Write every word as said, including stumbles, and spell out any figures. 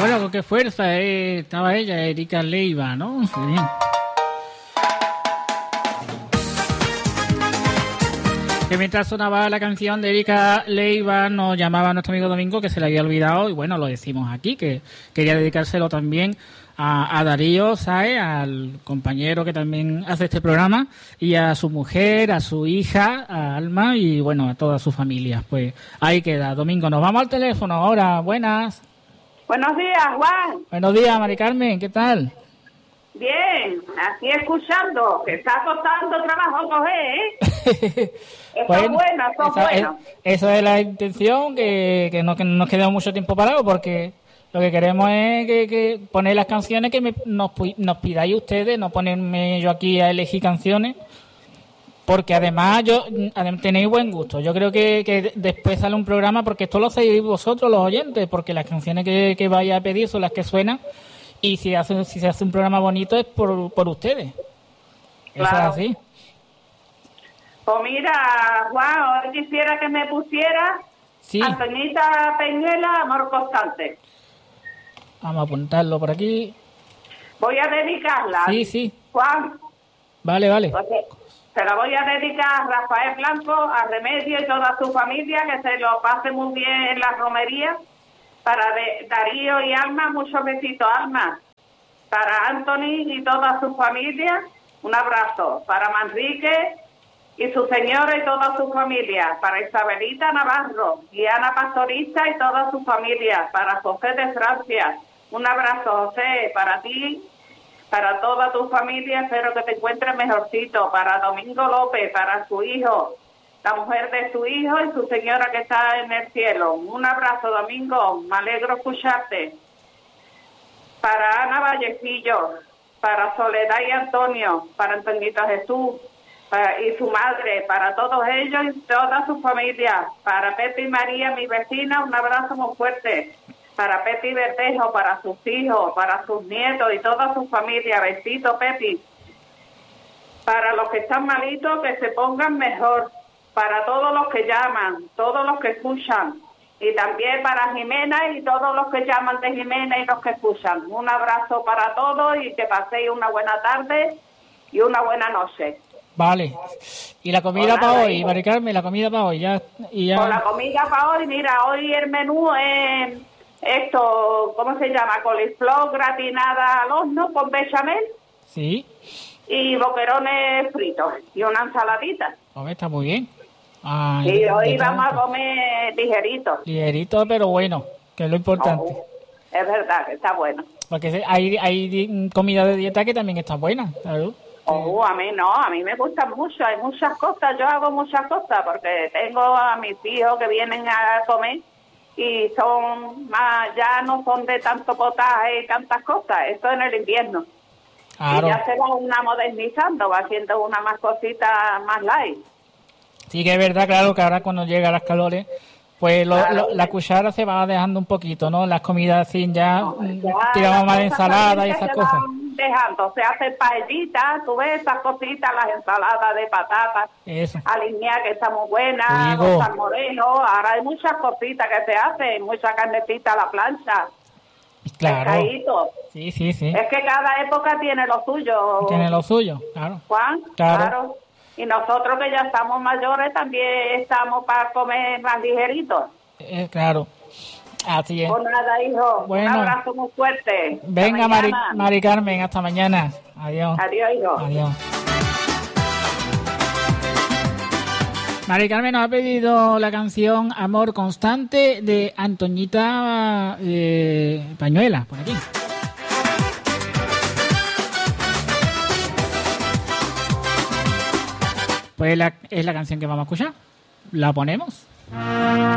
Bueno, con qué fuerza eh, estaba ella, Erika Leiva, ¿no? Qué bien. Que mientras sonaba la canción de Erika Leiva, nos llamaba nuestro amigo Domingo, que se le había olvidado, y bueno, lo decimos aquí, que quería dedicárselo también a, a Darío Sáez, al compañero que también hace este programa, y a su mujer, a su hija, a Alma, y bueno, a toda su familia. Pues ahí queda, Domingo. Nos vamos al teléfono ahora. Buenas. Buenos días, Juan. Buenos días, Mari Carmen, ¿qué tal? Bien, aquí escuchando, que está costando trabajo coger, ¿eh? Eso bueno, es bueno, eso es bueno. Es, eso es la intención, que, que no que no nos quedemos mucho tiempo parados, porque lo que queremos es que, que poner las canciones que me, nos, nos pidáis ustedes, no ponerme yo aquí a elegir canciones, porque además yo además tenéis buen gusto. Yo creo que, que después sale un programa, porque esto lo hacéis vosotros, los oyentes, porque las canciones que, que vais a pedir son las que suenan. Y si hace, si se hace un programa bonito es por, por ustedes. Claro. Eso es así. Pues mira, Juan, hoy quisiera que me pusiera sí. Antoñita Peñuela, Amor Constante. Vamos a apuntarlo por aquí. Voy a dedicarla. Sí, sí. Juan. Vale, vale. Pues, se la voy a dedicar a Rafael Blanco, a Remedio y toda su familia, que se lo pase muy bien en la romería. Para de Darío y Alma, muchos besitos, Alma. Para Anthony y toda su familia, un abrazo. Para Manrique y su señora y toda su familia. Para Isabelita Navarro y Ana Pastorista y toda su familia. Para José de Francia, un abrazo, José. Para ti, para toda tu familia, espero que te encuentres mejorcito. Para Domingo López, para su hijo, la mujer de su hijo y su señora que está en el cielo. Un abrazo, Domingo, me alegro escucharte. Para Ana Vallecillo, para Soledad y Antonio, para Antoñito Jesús para, y su madre, para todos ellos y toda su familia. Para Pepe y María, mi vecina, un abrazo muy fuerte. Para Pepe y Verdejo, para sus hijos, para sus nietos y toda su familia. Besito, Pepe. Para los que están malitos, que se pongan mejor. Para todos los que llaman, todos los que escuchan, y también para Jimena y todos los que llaman de Jimena y los que escuchan. Un abrazo para todos y que paséis una buena tarde y una buena noche. Vale. ¿Y la comida para hoy, Mari Carmen? La comida para hoy, ya, y ya... Pues la comida para hoy, mira, hoy el menú es esto, ¿cómo se llama? Coliflor gratinada al horno con bechamel. Sí. Y boquerones fritos y una ensaladita. Hombre, está muy bien. Ay, y hoy vamos a comer ligerito. Ligerito, pero bueno, que es lo importante. Oh, es verdad que está bueno. Porque hay, hay comida de dieta que también está buena, claro. Oh, a mí no, a mí me gusta mucho, hay muchas cosas, yo hago muchas cosas porque tengo a mis hijos que vienen a comer y son más, ya no son de tanto potaje y tantas cosas, esto en el invierno. Claro. Y ya se va una modernizando, va haciendo una más cosita más light. Sí que es verdad, claro, que ahora cuando llega las calores, pues lo, claro. lo, la cuchara se va dejando un poquito, ¿no? Las comidas así ya, no, ya tiramos más de ensalada y esas cosas. Dejando, se hacen paellitas, tú ves esas cositas, las ensaladas de patatas, eso. Alinear que está muy buena, los salmorenos, ahora hay muchas cositas que se hacen, mucha carnecita a la plancha. Claro. Pescadito. Sí, sí, sí. Es que cada época tiene lo suyo. Tiene lo suyo, claro. Juan, claro. claro. Y nosotros que ya estamos mayores también estamos para comer más ligeritos. Eh, claro. Así es. Pues nada, hijo. Bueno, un abrazo muy fuerte. Venga, Mari, Mari Carmen, hasta mañana. Adiós. Adiós, hijo. Adiós. Mari Carmen nos ha pedido la canción Amor Constante de Antoñita eh, Pañuela, por aquí. Pues la, es la canción que vamos a escuchar. ¿La ponemos?